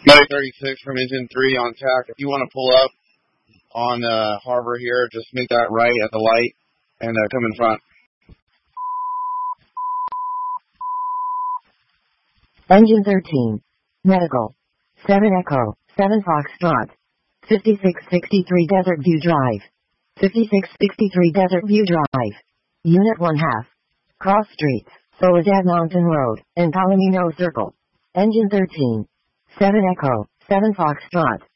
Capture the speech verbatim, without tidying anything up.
Medic thirty-six from engine three on tack. If you want to pull up on uh, Harbor here, just make that right at the light and uh, come in front. Engine thirteen. Medical. seven Echo. seven Foxtrot. fifty-six sixty-three Desert View Drive. fifty-six sixty-three Desert View Drive. Unit one half. Cross streets, Soledad Mountain Road, and Palomino Circle. Engine thirteen. seven Echo. seven Foxtrot.